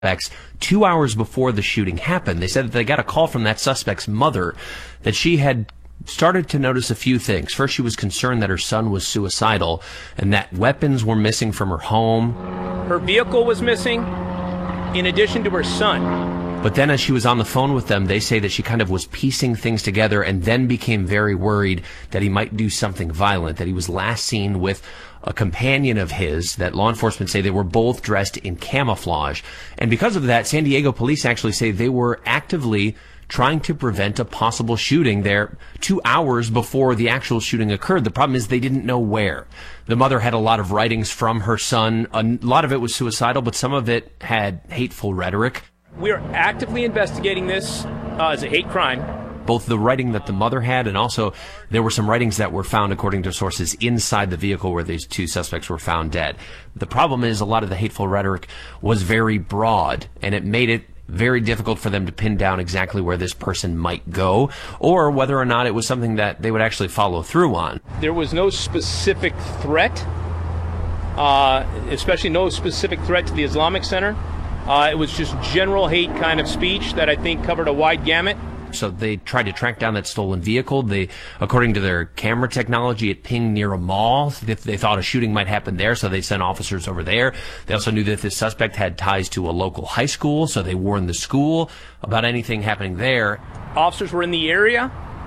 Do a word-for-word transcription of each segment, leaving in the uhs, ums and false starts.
Two hours before the shooting happened, they said that they got a call from that suspect's mother that she had started to notice a few things. First, she was concerned that her son was suicidal and that weapons were missing from her home. Her vehicle was missing, in addition to her son. But then as she was on the phone with them, they say that she kind of was piecing things together and then became very worried that he might do something violent, that he was last seen with a companion of his, that law enforcement say they were both dressed in camouflage. And because of that, San Diego police actually say they were actively trying to prevent a possible shooting there two hours before the actual shooting occurred. The problem is they didn't know where. The mother had a lot of writings from her son. A lot of it was suicidal, but some of it had hateful rhetoric. We are actively investigating this uh, as a hate crime. Both the writing that the mother had and also there were some writings that were found, according to sources, inside the vehicle where these two suspects were found dead. The problem is a lot of the hateful rhetoric was very broad, and it made it very difficult for them to pin down exactly where this person might go or whether or not it was something that they would actually follow through on. There was no specific threat, uh, especially no specific threat to the Islamic Center. Uh, it was just general hate kind of speech that I think covered a wide gamut. So they tried to track down that stolen vehicle. They, according to their camera technology, it pinged near a mall. They thought a shooting might happen there, so they sent officers over there. They also knew that this suspect had ties to a local high school, so they warned the school about anything happening there. Officers were in the area,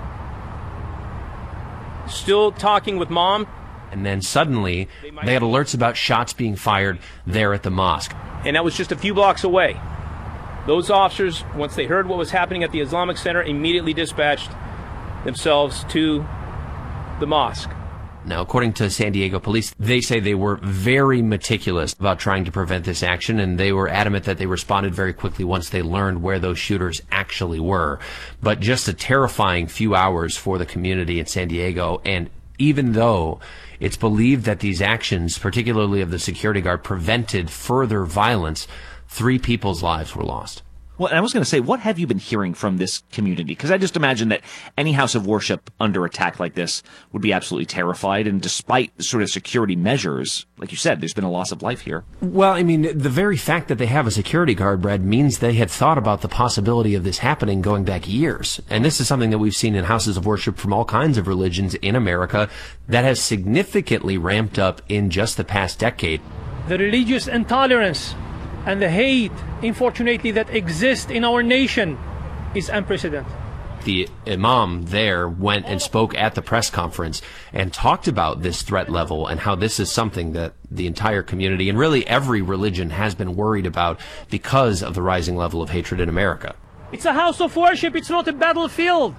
still talking with mom. And then suddenly, they had alerts about shots being fired there at the mosque. And that was just a few blocks away. Those officers, once they heard what was happening at the Islamic Center, immediately dispatched themselves to the mosque. Now, according to San Diego police, they say they were very meticulous about trying to prevent this action, and they were adamant that they responded very quickly once they learned where those shooters actually were. But just a terrifying few hours for the community in San Diego, and even though it's believed that these actions, particularly of the security guard, prevented further violence, three people's lives were lost. Well, and I was going to say, what have you been hearing from this community? Because I just imagine that any house of worship under attack like this would be absolutely terrified. And despite the sort of security measures, like you said, there's been a loss of life here. Well, I mean, the very fact that they have a security guard, Brad, means they had thought about the possibility of this happening going back years. And this is something that we've seen in houses of worship from all kinds of religions in America that has significantly ramped up in just the past decade. The religious intolerance and the hate, unfortunately, that exists in our nation is unprecedented. The imam there went and spoke at the press conference and talked about this threat level and how this is something that the entire community and really every religion has been worried about because of the rising level of hatred in America. It's a house of worship, it's not a battlefield.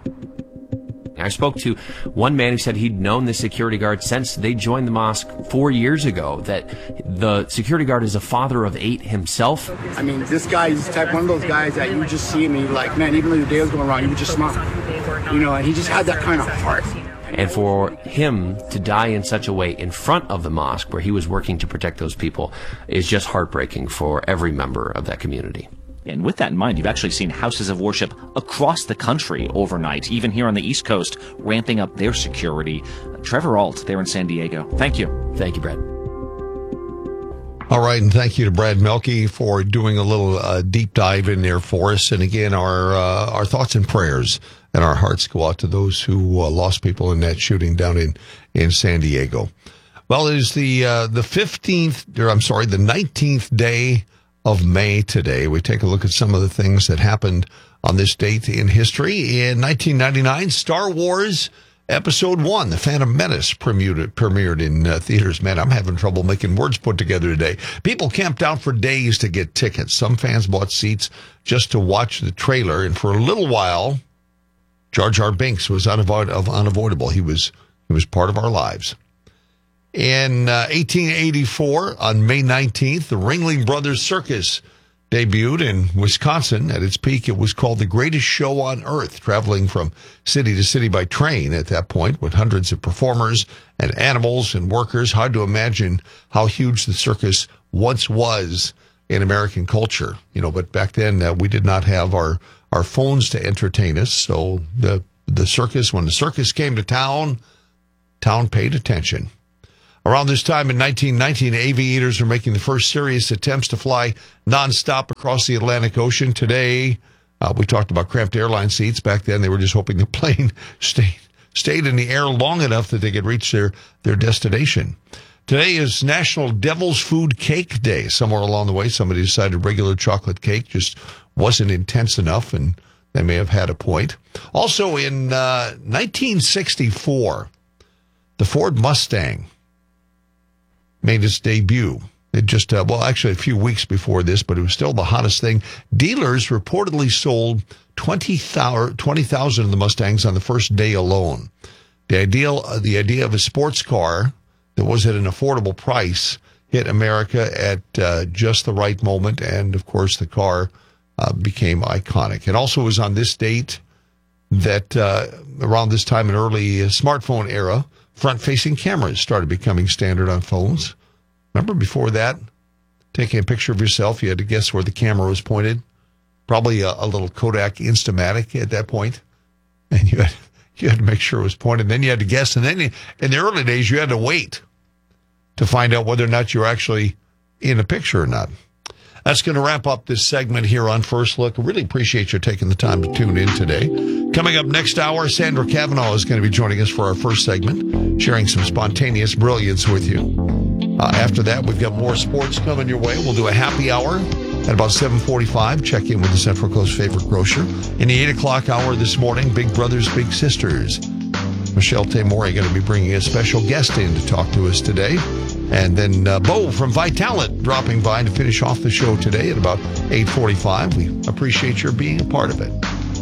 I spoke to one man who said he'd known the security guard since they joined the mosque four years ago, that the security guard is a father of eight himself. I mean, this guy is type one of those guys that you just see him and you're like, man, even though your day was going wrong, you would just smile. You know, and he just had that kind of heart. And for him to die in such a way in front of the mosque where he was working to protect those people is just heartbreaking for every member of that community. And with that in mind, you've actually seen houses of worship across the country overnight, even here on the East Coast, ramping up their security. Uh, Trevor Ault there in San Diego. Thank you. Thank you, Brad. All right, and thank you to Brad Mielke for doing a little uh, deep dive in there for us. And again, our uh, our thoughts and prayers and our hearts go out to those who uh, lost people in that shooting down in, in San Diego. Well, it is the uh, the fifteenth, or I'm sorry, the nineteenth day of May today. We take a look at some of the things that happened on this date in history. In nineteen ninety-nine, Star Wars Episode one, The Phantom Menace, premiered, premiered in uh, theaters. Man, I'm having trouble making words put together today. People camped out for days to get tickets. Some fans bought seats just to watch the trailer. And for a little while, Jar Jar Binks was unavoid- unavoidable. He was, he was part of our lives. In uh, eighteen eighty-four, on May nineteenth, the Ringling Brothers Circus debuted in Wisconsin. At its peak, it was called the greatest show on earth, traveling from city to city by train at that point with hundreds of performers and animals and workers. Hard to imagine how huge the circus once was in American culture. You know, but back then uh, we did not have our, our phones to entertain us. So the, the circus, when the circus came to town, town paid attention. Around this time in nineteen nineteen, aviators were making the first serious attempts to fly nonstop across the Atlantic Ocean. Today, uh, we talked about cramped airline seats. Back then, they were just hoping the plane stayed, stayed in the air long enough that they could reach their, their destination. Today is National Devil's Food Cake Day. Somewhere along the way, somebody decided regular chocolate cake just wasn't intense enough, and they may have had a point. Also, in uh, nineteen sixty-four, the Ford Mustang made its debut. It just, uh, well, actually a few weeks before this, but it was still the hottest thing. Dealers reportedly sold twenty thousand of the Mustangs on the first day alone. The ideal, uh, the idea of a sports car that was at an affordable price hit America at uh, just the right moment, and of course the car uh, became iconic. It also was on this date that uh, around this time in early uh, smartphone era, front-facing cameras started becoming standard on phones. Remember before that, taking a picture of yourself, you had to guess where the camera was pointed. Probably a, a little Kodak Instamatic at that point, and you had you had to make sure it was pointed. Then you had to guess, and then you, in the early days, you had to wait to find out whether or not you're actually in a picture or not. That's going to wrap up this segment here on First Look. I really appreciate you taking the time to tune in today. Coming up next hour, Sandra Cavanaugh is going to be joining us for our first segment, sharing some spontaneous brilliance with you. Uh, after that, we've got more sports coming your way. We'll do a happy hour at about seven forty-five. Check in with the Central Coast favorite grocer. In the eight o'clock hour this morning, Big Brothers, Big Sisters. Michelle Tamori going to be bringing a special guest in to talk to us today. And then uh, Bo from Vitalant dropping by to finish off the show today at about eight forty-five. We appreciate your being a part of it.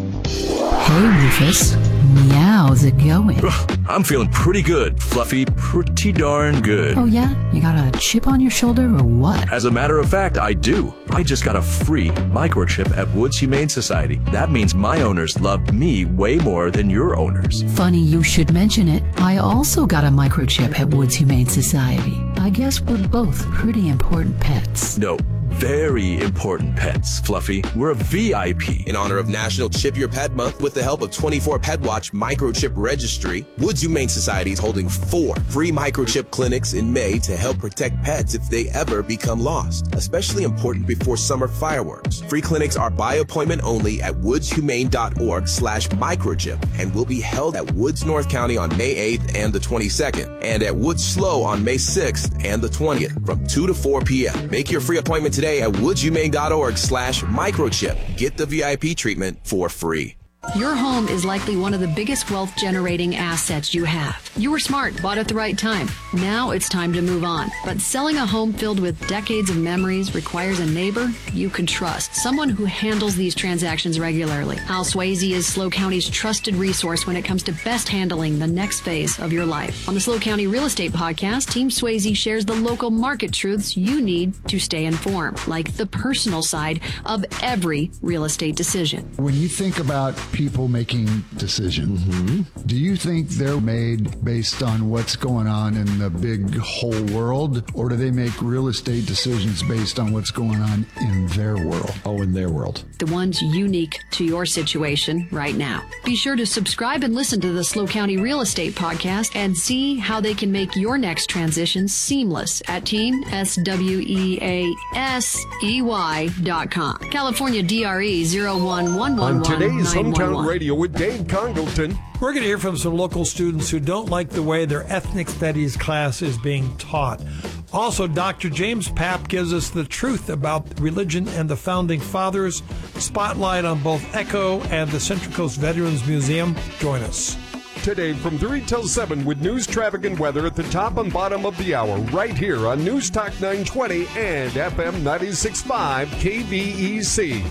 Hey, Rufus. How's it going? I'm feeling pretty good, Fluffy. Pretty darn good. Oh, yeah? You got a chip on your shoulder or what? As a matter of fact, I do. I just got a free microchip at Woods Humane Society. That means my owners love me way more than your owners. Funny you should mention it. I also got a microchip at Woods Humane Society. I guess we're both pretty important pets. No. Very important pets, Fluffy. We're a V I P. In honor of National Chip Your Pet Month, with the help of twenty-four Pet Watch Microchip Registry, Woods Humane Society is holding four free microchip clinics in May to help protect pets if they ever become lost, especially important before summer fireworks. Free clinics are by appointment only at woodshumane.org slash microchip and will be held at Woods North County on May eighth and the twenty-second, and at Woods Slow on May sixth and the twentieth from two to four p.m. Make your free appointment today at woodshumane.org slash microchip. Get the V I P treatment for free. Your home is likely one of the biggest wealth-generating assets you have. You were smart, bought at the right time. Now it's time to move on. But selling a home filled with decades of memories requires a neighbor you can trust, someone who handles these transactions regularly. Hal Swayze is SLO County's trusted resource when it comes to best handling the next phase of your life. On the SLO County Real Estate Podcast, Team Swayze shares the local market truths you need to stay informed, like the personal side of every real estate decision. When you think about people making decisions, mm-hmm. do you think they're made based on what's going on in the big whole world, or do they make real estate decisions based on what's going on in their world? Oh, in their world. The ones unique to your situation right now. Be sure to subscribe and listen to the SLO County Real Estate Podcast and see how they can make your next transition seamless at team S W E A S E Y dot com. California D R E zero one one one one. On today's Hometown Radio with Dave Congleton. We're going to hear from some local students who don't like the way their ethnic studies class is being taught. Also, Doctor James Papp gives us the truth about religion and the Founding Fathers. Spotlight on both ECHO and the Central Coast Veterans Museum. Join us. Today from three till seven with news, traffic, and weather at the top and bottom of the hour, right here on News Talk nine twenty and F M ninety-six point five K V E C.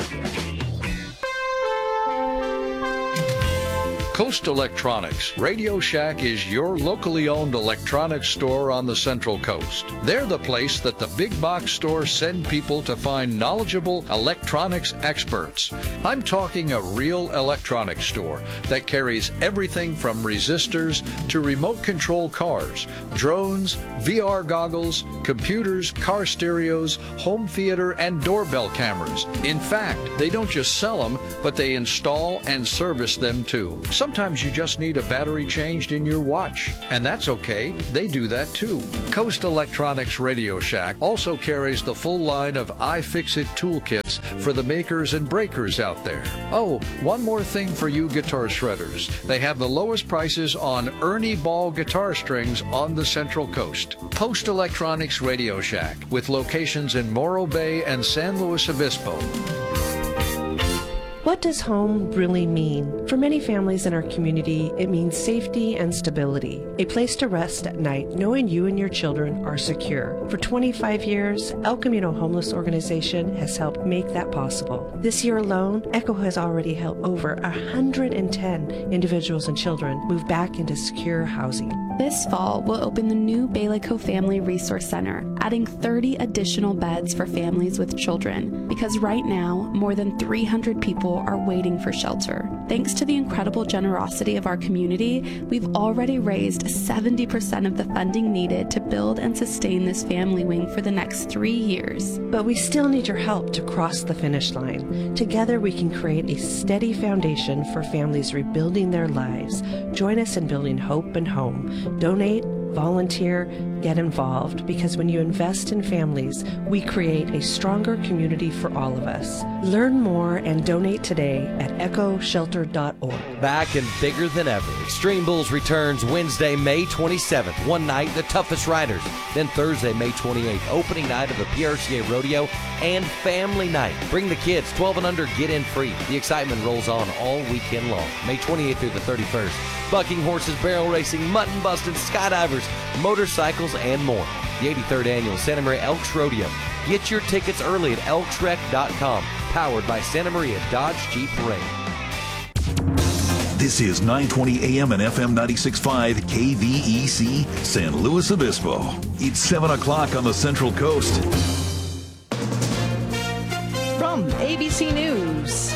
Coast Electronics. Radio Shack is your locally owned electronics store on the Central Coast. They're the place that the big box stores send people to find knowledgeable electronics experts. I'm talking a real electronics store that carries everything from resistors to remote control cars, drones, V R goggles, computers, car stereos, home theater, and doorbell cameras. In fact, they don't just sell them, but they install and service them too. Sometimes you just need a battery changed in your watch, and that's okay. They do that too. Coast Electronics Radio Shack also carries the full line of iFixit toolkits for the makers and breakers out there. Oh, one more thing for you guitar shredders. They have the lowest prices on Ernie Ball guitar strings on the Central Coast. Coast Electronics Radio Shack, with locations in Morro Bay and San Luis Obispo. What does home really mean? For many families in our community, it means safety and stability. A place to rest at night knowing you and your children are secure. For twenty-five years, El Camino Homeless Organization has helped make that possible. This year alone, ECHO has already helped over one hundred ten individuals and children move back into secure housing. This fall, we'll open the new Belico Family Resource Center, adding thirty additional beds for families with children, because right now, more than three hundred people are waiting for shelter. Thanks to the incredible generosity of our community, we've already raised seventy percent of the funding needed to build and sustain this family wing for the next three years. But we still need your help to cross the finish line. Together we can create a steady foundation for families rebuilding their lives. Join us in building hope and home. Donate, volunteer, get involved, because when you invest in families, we create a stronger community for all of us. Learn more and donate today at echo shelter dot org. Back and bigger than ever, Extreme Bulls returns Wednesday, May twenty-seventh. One night, the toughest riders. Then Thursday, May twenty-eighth, opening night of the P R C A Rodeo and Family Night. Bring the kids, twelve and under, get in free. The excitement rolls on all weekend long. May twenty-eighth through the thirty-first. Bucking horses, barrel racing, mutton busting, skydivers, motorcycles, and more. The eighty-third Annual Santa Maria Elks Rodeo. Get your tickets early at elks rec dot com. Powered by Santa Maria Dodge Jeep Parade. This is nine twenty A M and F M ninety-six point five K V E C, San Luis Obispo. It's seven o'clock on the Central Coast. From A B C News,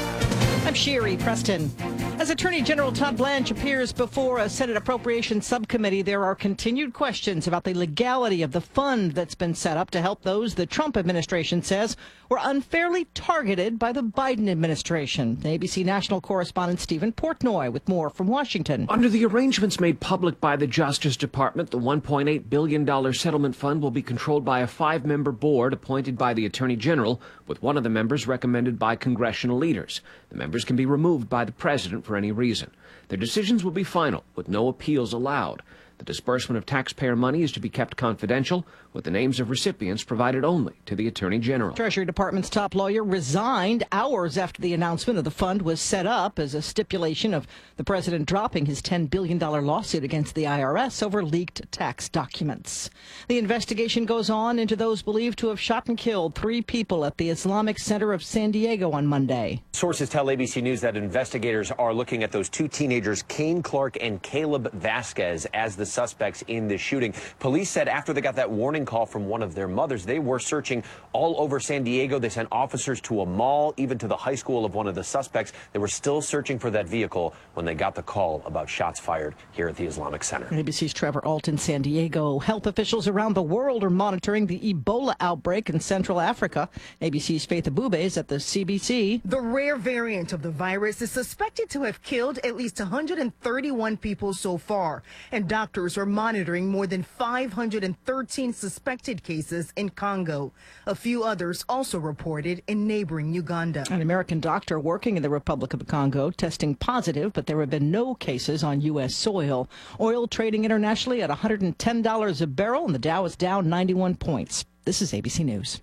I'm Sherry Preston. As Attorney General Todd Blanche appears before a Senate Appropriations Subcommittee, there are continued questions about the legality of the fund that's been set up to help those the Trump administration says were unfairly targeted by the Biden administration. A B C national correspondent Stephen Portnoy with more from Washington. Under the arrangements made public by the Justice Department, the one point eight billion dollars settlement fund will be controlled by a five-member board appointed by the Attorney General, with one of the members recommended by congressional leaders. The members can be removed by the president for any reason. Their decisions will be final, with no appeals allowed. The disbursement of taxpayer money is to be kept confidential, with the names of recipients provided only to the Attorney General. Treasury Department's top lawyer resigned hours after the announcement of the fund was set up as a stipulation of the president dropping his ten billion dollars lawsuit against the I R S over leaked tax documents. The investigation goes on into those believed to have shot and killed three people at the Islamic Center of San Diego on Monday. Sources tell A B C News that investigators are looking at those two teenagers, Kane Clark and Caleb Vasquez, as the suspects in the shooting. Police said after they got that warning call from one of their mothers, they were searching all over San Diego. They sent officers to a mall, even to the high school of one of the suspects. They were still searching for that vehicle when they got the call about shots fired here at the Islamic Center. A B C's Trevor Alt in San Diego. Health officials around the world are monitoring the Ebola outbreak in Central Africa. A B C's Faith Abube is at the C B C. The rare variant of the virus is suspected to have killed at least one hundred thirty-one people so far, and doctors are monitoring more than five hundred thirteen suspected cases in Congo. A few others also reported in neighboring Uganda. An American doctor working in the Republic of the Congo testing positive, but there have been no cases on U S soil. Oil trading internationally at one hundred ten dollars a barrel, and the Dow is down ninety-one points. This is A B C News.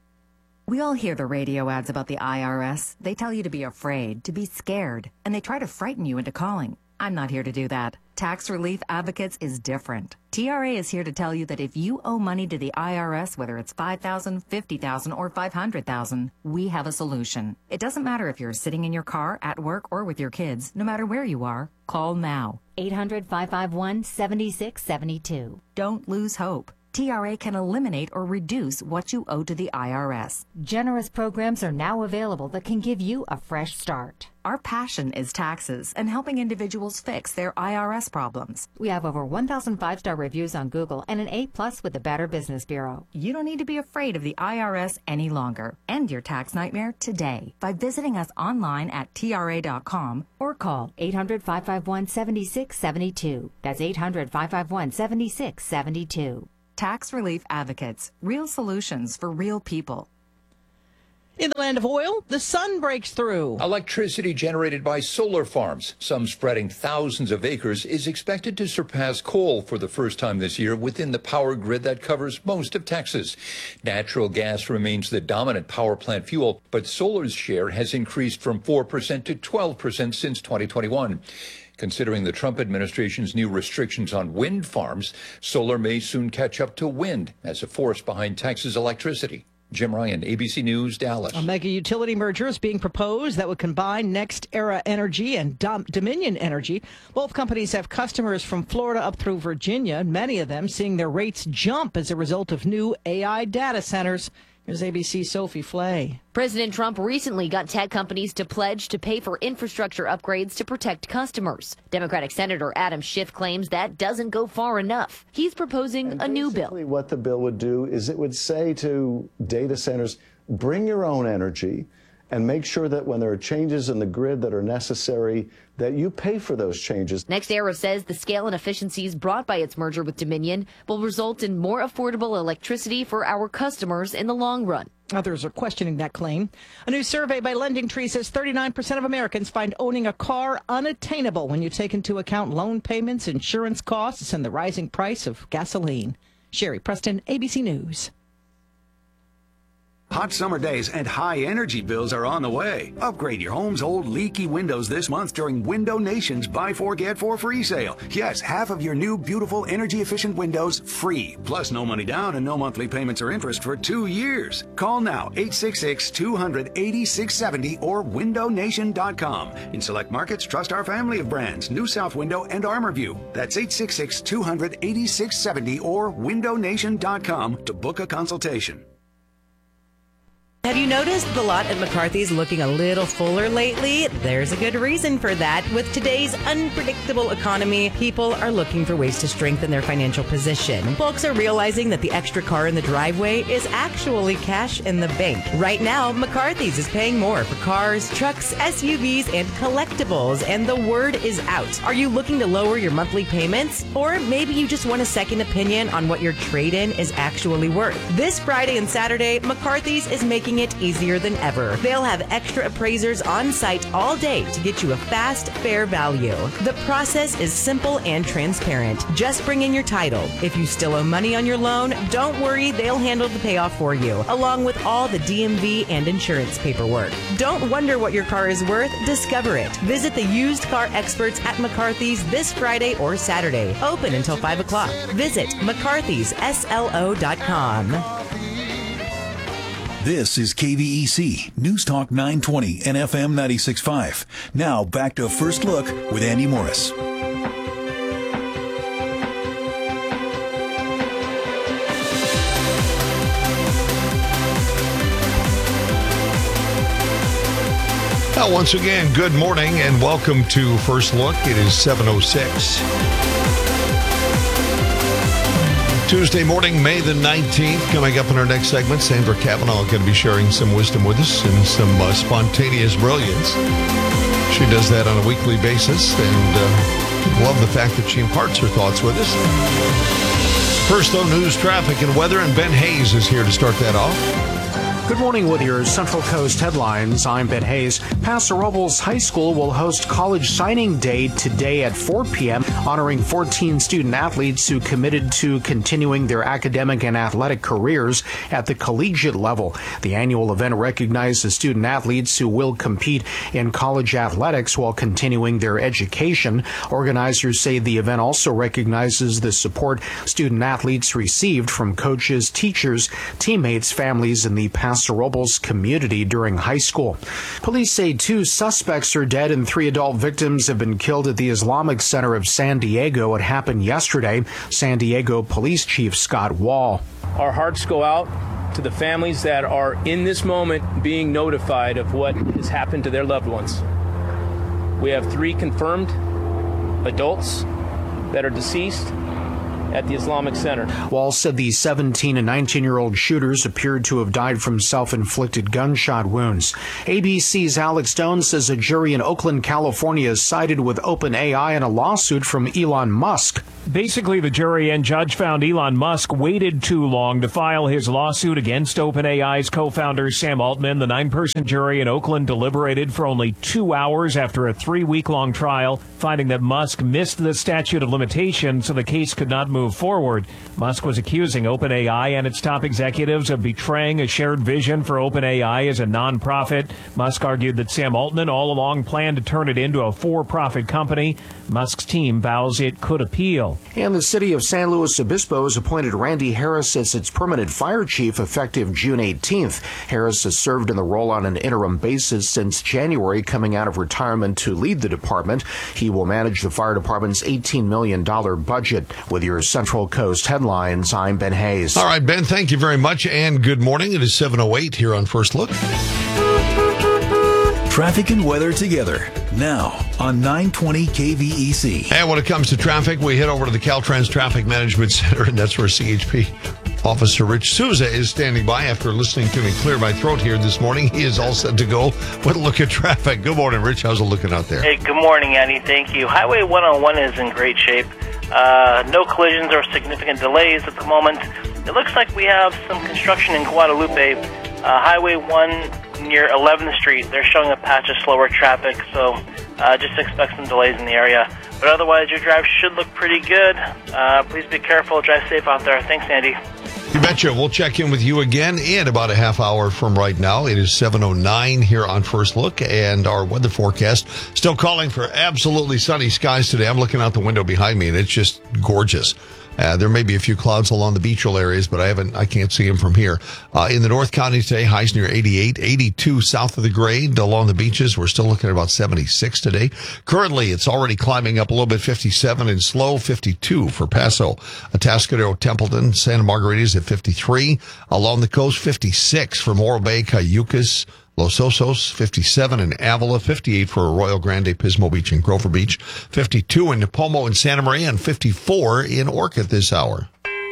We all hear the radio ads about the I R S. They tell you to be afraid, to be scared, and they try to frighten you into calling. I'm not here to do that. Tax Relief Advocates is different. T R A is here to tell you that if you owe money to the I R S, whether it's five thousand dollars, fifty thousand dollars, or five hundred thousand dollars, we have a solution. It doesn't matter if you're sitting in your car, at work, or with your kids. No matter where you are, call now. eight hundred, five five one, seven six seven two. Don't lose hope. T R A can eliminate or reduce what you owe to the I R S. Generous programs are now available that can give you a fresh start. Our passion is taxes and helping individuals fix their I R S problems. We have over one thousand five-star reviews on Google and an A plus with the Better Business Bureau. You don't need to be afraid of the I R S any longer. End your tax nightmare today by visiting us online at T R A dot com or call eight hundred, five five one, seven six seven two. That's eight hundred, five five one, seven six seven two. Tax Relief Advocates. Real solutions for real people. In the land of oil, the sun breaks through. Electricity generated by solar farms, some spreading thousands of acres, is expected to surpass coal for the first time this year within the power grid that covers most of Texas. Natural gas remains the dominant power plant fuel, but solar's share has increased from four percent to twelve percent since twenty twenty-one. Considering the Trump administration's new restrictions on wind farms, solar may soon catch up to wind as a force behind Texas electricity. Jim Ryan, A B C News, Dallas. A mega utility merger is being proposed that would combine NextEra Energy and Dom- Dominion Energy. Both companies have customers from Florida up through Virginia, many of them seeing their rates jump as a result of new A I data centers. Here's A B C's Sophie Flay. President Trump recently got tech companies to pledge to pay for infrastructure upgrades to protect customers. Democratic Senator Adam Schiff claims that doesn't go far enough. He's proposing a new bill. What the bill would do is it would say to data centers, bring your own energy and make sure that when there are changes in the grid that are necessary, that you pay for those changes. NextEra says the scale and efficiencies brought by its merger with Dominion will result in more affordable electricity for our customers in the long run. Others are questioning that claim. A new survey by Lending Tree says thirty-nine percent of Americans find owning a car unattainable when you take into account loan payments, insurance costs, and the rising price of gasoline. Sherry Preston, A B C News. Hot summer days and high energy bills are on the way. Upgrade your home's old leaky windows this month during Window Nation's Buy Four Get Four free sale. Yes, half of your new beautiful energy efficient windows free. Plus no money down and no monthly payments or interest for two years. Call now eight six six, two hundred, eighty-six seventy or window nation dot com. In select markets, trust our family of brands, New South Window and ArmorView. That's eight six six, two hundred, eighty-six seventy or window nation dot com to book a consultation. Have you noticed the lot at McCarthy's looking a little fuller lately? There's a good reason for that. With today's unpredictable economy, people are looking for ways to strengthen their financial position. Folks are realizing that the extra car in the driveway is actually cash in the bank. Right now, McCarthy's is paying more for cars, trucks, S U Vs, and collectibles, and the word is out. Are you looking to lower your monthly payments? Or maybe you just want a second opinion on what your trade-in is actually worth. This Friday and Saturday, McCarthy's is making it easier than ever. They'll have extra appraisers on site all day to get you a fast, fair value. The process is simple and transparent. Just bring in your title. If you still owe money on your loan, don't worry, they'll handle the payoff for you, along with all the D M V and insurance paperwork. Don't wonder what your car is worth, discover it. Visit the used car experts at McCarthy's this Friday or Saturday. Open until five o'clock. Visit mccarthys s l o dot com. This is K V E C, News Talk nine twenty and F M ninety-six point five. Now back to First Look with Andy Morris. Now, once again, good morning and welcome to First Look. It is seven oh six. Tuesday morning, May the nineteenth. Coming up in our next segment, Sandra Cavanaugh going to be sharing some wisdom with us and some uh, spontaneous brilliance. She does that on a weekly basis, and uh, love the fact that she imparts her thoughts with us. First, though, news, traffic, and weather, and Ben Hayes is here to start that off. Good morning with your Central Coast headlines. I'm Ben Hayes. Paso Robles High School will host College Signing Day today at four p.m., honoring fourteen student athletes who committed to continuing their academic and athletic careers at the collegiate level. The annual event recognizes student athletes who will compete in college athletics while continuing their education. Organizers say the event also recognizes the support student athletes received from coaches, teachers, teammates, families, and the Paso Paso Robles community during high school. Police say two suspects are dead and three adult victims have been killed at the Islamic Center of San Diego. It happened yesterday. San Diego Police Chief Scott Wall. Our hearts go out to the families that are in this moment being notified of what has happened to their loved ones. We have three confirmed adults that are deceased at the Islamic Center. Wall said the seventeen and nineteen-year-old shooters appeared to have died from self-inflicted gunshot wounds. A B C's Alex Stone says a jury in Oakland, California is sided with OpenAI in a lawsuit from Elon Musk. Basically, the jury and judge found Elon Musk waited too long to file his lawsuit against OpenAI's co-founder Sam Altman. The nine-person jury in Oakland deliberated for only two hours after a three-week-long trial, finding that Musk missed the statute of limitations, so the case could not move forward. Musk was accusing OpenAI and its top executives of betraying a shared vision for OpenAI as a nonprofit. Musk argued that Sam Altman all along planned to turn it into a for-profit company. Musk's team vows it could appeal. And the city of San Luis Obispo has appointed Randy Harris as its permanent fire chief effective June eighteenth. Harris has served in the role on an interim basis since January, coming out of retirement to lead the department. He will manage the fire department's eighteen million dollars budget. With your Central Coast headlines, I'm Ben Hayes. All right, Ben, thank you very much, and good morning. It is seven oh eight here on First Look. Traffic and weather together now on nine twenty K V E C. And when it comes to traffic, we head over to the Caltrans Traffic Management Center, and that's where C H P Officer Rich Souza is standing by. After listening to me clear my throat here this morning, he is all set to go with a look at traffic. Good morning, Rich. How's it looking out there? Hey, good morning, Andy. Thank you. Highway one oh one is in great shape. Uh, no collisions or significant delays at the moment. It looks like we have some construction in Guadalupe. Uh, Highway one near eleventh Street, they're showing a patch of slower traffic, so uh, just expect some delays in the area. But otherwise, your drive should look pretty good. Uh, please be careful. Drive safe out there. Thanks, Andy. You betcha. We'll check in with you again in about a half hour from right now. It is seven oh nine here on First Look, and our weather forecast still calling for absolutely sunny skies today. I'm looking out the window behind me, and it's just gorgeous. Uh, there may be a few clouds along the beachal areas, but I haven't, I can't see them from here. Uh, in the North County today, highs near eighty-eight, eighty-two south of the grade. Along the beaches, we're still looking at about seventy-six today. Currently, it's already climbing up a little bit, fifty-seven in Slow, fifty-two for Paso, Atascadero, Templeton, Santa Margarita's at fifty-three. Along the coast, fifty-six for Morro Bay, Cayucas, Los Osos, fifty-seven in Avila, fifty-eight for Arroyo Grande, Pismo Beach, and Grover Beach, fifty-two in Nipomo and Santa Maria, and fifty-four in Orcutt this hour.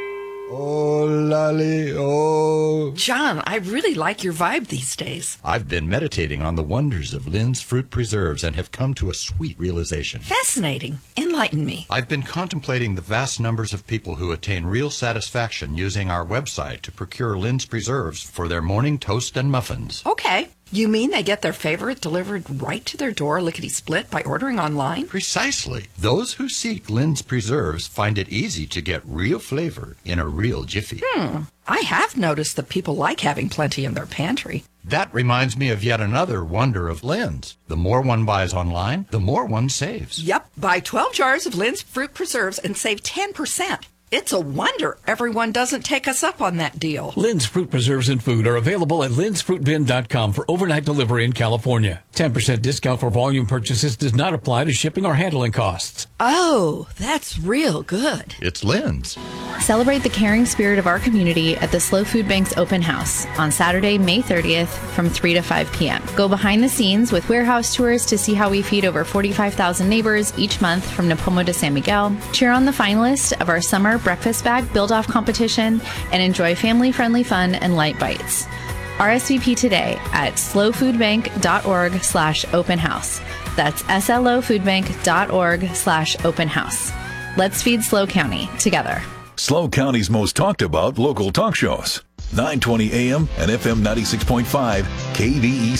Oh, lolly, oh. John, I really like your vibe these days. I've been meditating on the wonders of Lynn's fruit preserves and have come to a sweet realization. Fascinating. Enlighten me. I've been contemplating the vast numbers of people who attain real satisfaction using our website to procure Lynn's preserves for their morning toast and muffins. Okay. You mean they get their favorite delivered right to their door lickety-split by ordering online? Precisely. Those who seek Lynn's preserves find it easy to get real flavor in a real jiffy. Hmm. I have noticed that people like having plenty in their pantry. That reminds me of yet another wonder of Lynn's. The more one buys online, the more one saves. Yep. Buy twelve jars of Lynn's fruit preserves and save ten percent. It's a wonder everyone doesn't take us up on that deal. Lynn's Fruit Preserves and Food are available at lynns fruit bin dot com for overnight delivery in California. ten percent discount for volume purchases does not apply to shipping or handling costs. Oh, that's real good. It's Lynn's. Celebrate the caring spirit of our community at the Slow Food Bank's open house on Saturday, May thirtieth from three to five p.m. Go behind the scenes with warehouse tours to see how we feed over forty-five thousand neighbors each month from Nipomo to San Miguel. Cheer on the finalists of our summer breakfast bag build-off competition and enjoy family-friendly fun and light bites. R S V P today at slow food bank dot org slash open house. That's S L O foodbank dot org slash open house. Let's feed Slow County together. Slow County's most talked about local talk shows. nine twenty A M and F M ninety-six point five K V E C.